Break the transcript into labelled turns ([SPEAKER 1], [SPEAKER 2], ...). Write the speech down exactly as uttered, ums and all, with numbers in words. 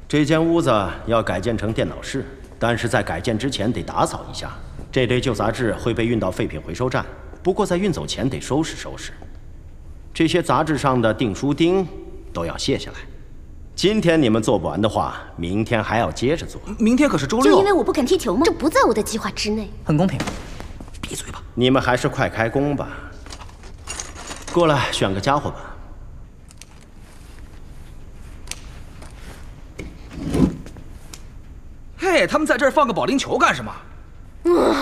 [SPEAKER 1] 这间屋子要改建成电脑室，但是在改建之前得打扫一下。这堆旧杂志会被运到废品回收站，不过在运走前得收拾收拾。这些杂志上的订书钉都要卸下来。今天你们做不完的话，明天还要接着做。
[SPEAKER 2] 明天可是周六。
[SPEAKER 3] 就因为我不肯踢球吗？这不在我的计划之内。
[SPEAKER 2] 很公平。闭嘴吧！
[SPEAKER 1] 你们还是快开工吧。过来选个家伙吧。
[SPEAKER 2] 嘿，他们在这儿放个保龄球干什么？嗯